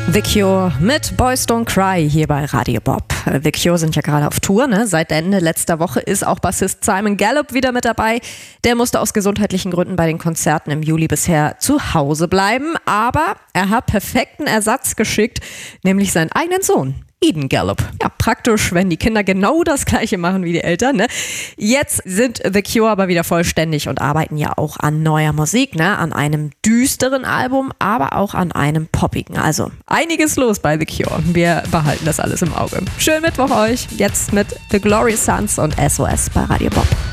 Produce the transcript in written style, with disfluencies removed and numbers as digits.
The Cure mit Boys Don't Cry hier bei Radio Bob. The Cure sind ja gerade auf Tour, ne? Seit Ende letzter Woche ist auch Bassist Simon Gallup wieder mit dabei. Der musste aus gesundheitlichen Gründen bei den Konzerten im Juli bisher zu Hause bleiben, aber er hat perfekten Ersatz geschickt, nämlich seinen eigenen Sohn. Eden Gallup. Ja, praktisch, wenn die Kinder genau das Gleiche machen wie die Eltern, ne? Jetzt sind The Cure aber wieder vollständig und arbeiten ja auch an neuer Musik, ne? An einem düsteren Album, aber auch an einem poppigen. Also einiges los bei The Cure. Wir behalten das alles im Auge. Schönen Mittwoch euch. Jetzt mit The Glorious Sons und SOS bei Radio Bob.